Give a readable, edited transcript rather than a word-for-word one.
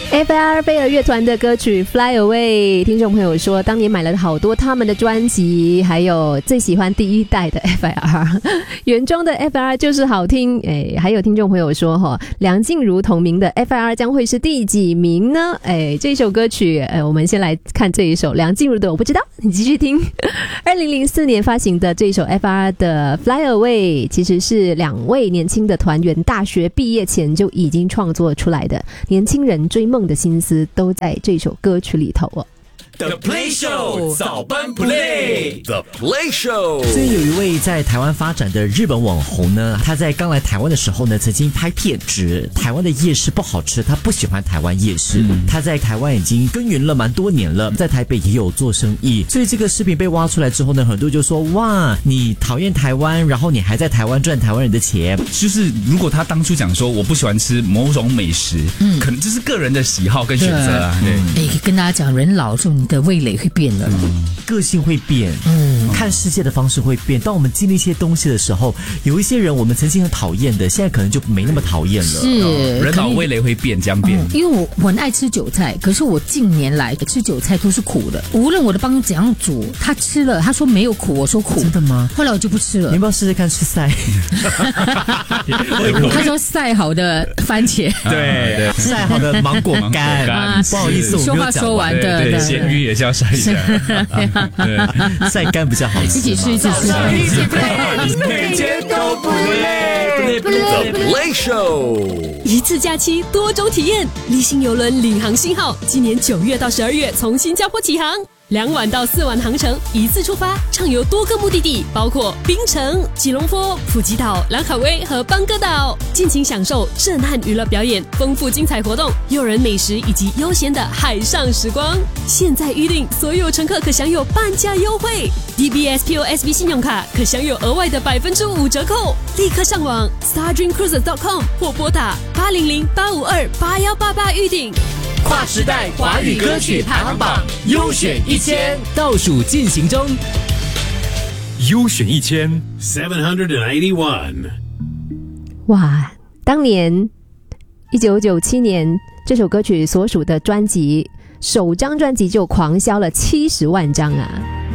FIR 飞儿乐团的歌曲 Fly Away， 听众朋友说当年买了好多他们的专辑，还有最喜欢第一代的 FIR 原装的 FIR 就是好听。还有听众朋友说梁静茹同名的 FIR 将会是第几名呢？这首歌曲我们先来看这一首梁静茹的我不知道，你继续听。2004年发行的这一首 FIR 的 Fly Away 其实是两位年轻的团员大学毕业前就已经创作出来的，年轻人追梦的心思都在这首歌曲里头哦。 The Play Show 早班 Play The Play Show。 最近有一位在台湾发展的日本网红呢，他在刚来台湾的时候呢，曾经拍片指台湾的夜市不好吃，他不喜欢台湾夜市。他在台湾已经耕耘了蛮多年了，在台北也有做生意，所以这个视频被挖出来之后呢，很多就说哇，你讨厌台湾，然后你还在台湾赚台湾人的钱。 就是如果他当初讲说我不喜欢吃某种美食，可能这是个人的喜好跟选择啊。 对，跟大家讲，人老之后你的味蕾会变的， 个性会变，看世界的方式会变。当我们经历一些东西的时候，有一些人我们曾经很讨厌的，现在可能就没那么讨厌了。 是， 人老味蕾会变，这样变。 因为我很爱吃韭菜，可是我近年来吃韭菜都是苦的。无论我的帮怎样煮，他吃了，他说没有苦，我说苦。 真的吗？ 后来我就不吃了。 你要不要试试看吃晒？ 他说晒好的番茄， 对， 晒好的芒果干。不好意思，我没有讲完。 说话说完的， 对，咸鱼也是要晒一下， 对，晒干比较好吃。 一起吃，一起吃。 每天都不累 The Play Show。 一次假期多种体验，立信邮轮领航星号今年9月到12月从新加坡起航，2晚到4晚航程，一次出发，畅游多个目的地，包括槟城、吉隆坡、普吉岛、兰卡威和邦哥岛，尽情享受震撼娱乐表演、丰富精彩活动、诱人美食以及悠闲的海上时光。现在预定，所有乘客可享有半价优惠 ，DBS POSB 信用卡可享有额外的5%折扣。立刻上网 stardreamcruises.com 或拨打800-852-8188预订。 跨时代华语歌曲排行榜优选1000 倒数进行中， 优选781。 哇，当年1997年这首歌曲所属的专辑首张专辑就狂销了70万张啊。